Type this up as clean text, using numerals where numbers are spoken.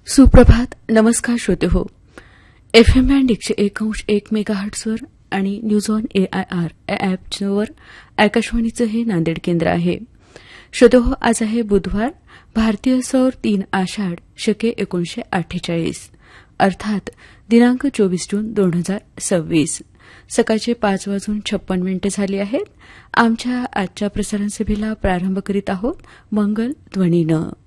सुप्रभात. नमस्कार श्रोते हो. FM बँड 101.1 मेगाहर्ट्झवर आणि न्यूज ऑन AIR या ॲपवर आकाशवाणीचं हे नांदेड केंद्र आहे. श्रोते हो, आज आहे बुधवार, भारतीय सौर 3 आषाढ शके 1948 अर्थात दिनांक 24 जून 2026. सकाळचे 5:56 झाले आहेत. आमच्या आजच्या प्रसारण सभेला प्रारंभ करीत आहोत मंगल ध्वनीनं.